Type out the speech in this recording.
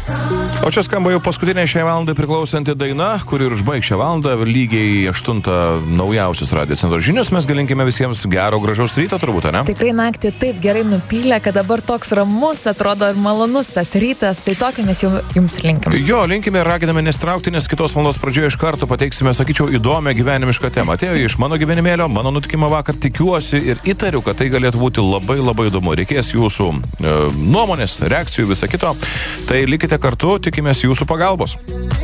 O čia skamba jau paskutinė šią valandą priklausanti daina, kuri ir užbaig šią valandą, lygiai 8 naujausios Radio Centro žinios. Mes galinkime visiems gero, gražaus ryto, turbūt, ne? Tikrai naktį taip gerai nupylė, kad dabar toks ramus atrodo ir malonus tas rytas, tai tokį mes jums linkime. Jo, linkime ir raginame nestraukti, nes kitos valandos pradžioje iš karto pateiksime, sakyčiau, įdomią gyvenimišką temą. Atėjo iš mano gyvenimėlio, mano nutikimo vakar, tikiuosi ir įtariu, kad tai galėtų būti labai labai įdomu. Reikės jūsų nuomonės, reakcijų, visą kito. Tai likite kartu, tikimės jūsų pagalbos.